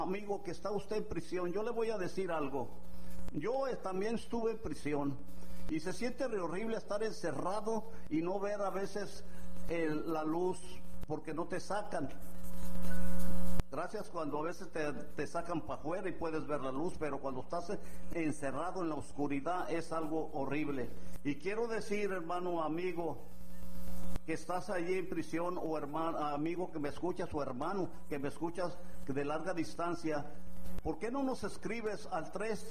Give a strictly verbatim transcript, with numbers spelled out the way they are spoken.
amigo que está usted en prisión, yo le voy a decir algo. Yo eh, también estuve en prisión y se siente horrible estar encerrado y no ver a veces el, la luz porque no te sacan. Gracias cuando a veces te, te sacan para afuera y puedes ver la luz, pero cuando estás encerrado en la oscuridad es algo horrible. Y quiero decir, hermano, amigo, que estás allí en prisión, o hermano, amigo que me escuchas, o hermano que me escuchas de larga distancia, ¿por qué no nos escribes al tres